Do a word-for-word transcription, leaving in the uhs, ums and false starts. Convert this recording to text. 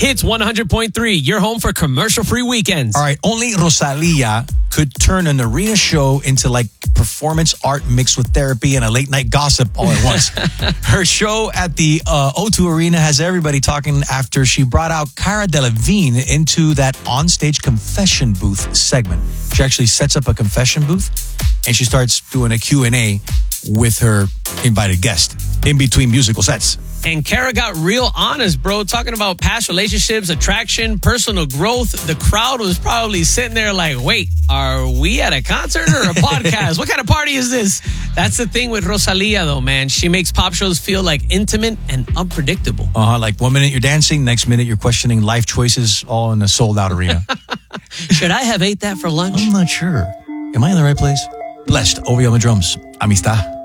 Hits one hundred point three, your home for commercial-free weekends. All right, only Rosalia could turn an arena show into like performance art mixed with therapy and a late night gossip all at once. Her show at the uh, O two Arena has everybody talking after she brought out Cara Delevingne into that onstage confession booth segment. She actually sets up a confession booth and she starts doing a Q and A with her invited guest in between musical sets. And Cara got real honest, bro, talking about past relationships, attraction, personal growth. The crowd was probably sitting there like, wait, are we at a concert or a podcast? What kind of party is this? That's the thing with Rosalia, though, man. She makes pop shows feel like intimate and unpredictable. Uh-huh, like one minute you're dancing, next minute you're questioning life choices, all in a sold-out arena. Should I have ate that for lunch? I'm not sure. Am I in the right place? Blessed, O V O on the drums. Amistad.